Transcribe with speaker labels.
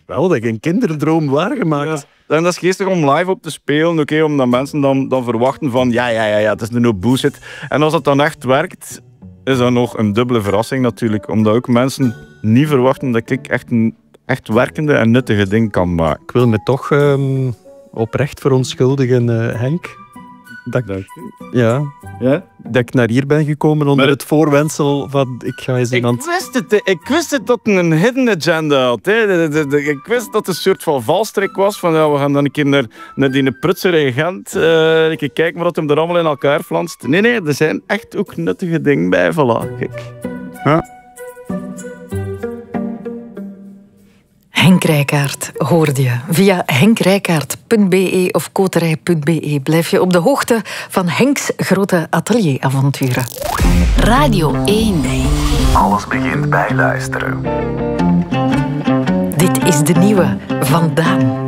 Speaker 1: Wel, dat je een kinderdroom waargemaakt.
Speaker 2: Ja. En dat is geestig om live op te spelen, omdat mensen dan verwachten van ja, het is nu bullshit. En als dat dan echt werkt, is dat nog een dubbele verrassing natuurlijk. Omdat ook mensen niet verwachten dat ik echt een echt werkende en nuttige ding kan maken.
Speaker 1: Ik wil me toch oprecht verontschuldigen, Henk. Dat ik naar hier ben gekomen onder het voorwendsel van ik ga eens iemand...
Speaker 2: Ik wist het dat een hidden agenda had. Hè. Ik wist dat het een soort van valstrik was. Van, we gaan dan een keer naar die prutser in Gent. Een keer kijken wat hem er allemaal in elkaar flanst. Nee, er zijn echt ook nuttige dingen bij. Voilà, kijk. Ja.
Speaker 3: Henk Rijkaard hoorde je. Via henkrijkaard.be of koterij.be blijf je op de hoogte van Henks grote atelieravonturen.
Speaker 4: Radio 1.
Speaker 5: Alles begint bij luisteren.
Speaker 3: Dit is de nieuwe Van Daan.